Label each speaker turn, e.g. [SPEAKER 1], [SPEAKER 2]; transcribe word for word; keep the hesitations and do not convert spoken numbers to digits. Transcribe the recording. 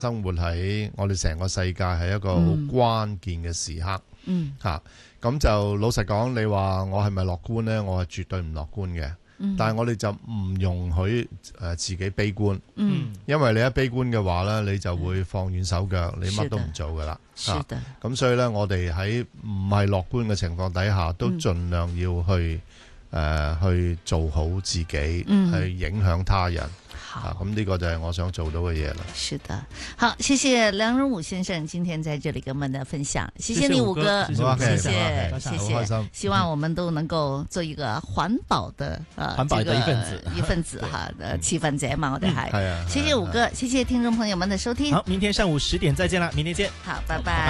[SPEAKER 1] 生活喺我哋成個世界係一個好關鍵嘅時刻。
[SPEAKER 2] 嗯，
[SPEAKER 1] 吓咁、啊、就老實講，你話我係咪樂觀呢？我係絕對唔樂觀嘅。嗯、但係我哋就唔容許誒自己悲觀。嗯，因為你一悲觀嘅話呢，你就會放軟手腳，你乜都唔做噶啦。
[SPEAKER 2] 是的。
[SPEAKER 1] 咁、啊、所以呢，我哋喺唔係樂觀嘅情況底下，都盡量要去誒、呃、去做好自己，嗯、去影響他人。好，咁呢個就係我想做到嘅嘢啦。
[SPEAKER 2] 是的，好，謝謝梁仁武先生今天在這裏跟我們的分享，謝謝你武哥，謝謝，謝謝，謝謝，希望我們都能夠做一個環保的呃
[SPEAKER 3] 環保的一份子，
[SPEAKER 2] 一份子哈，呃，氣氛者嘛，我哋係，
[SPEAKER 1] 係啊，
[SPEAKER 2] 謝謝武哥，謝謝聽眾朋友們的收聽，
[SPEAKER 3] 好，明天上午十點再見啦，明天見，
[SPEAKER 2] 好，拜拜。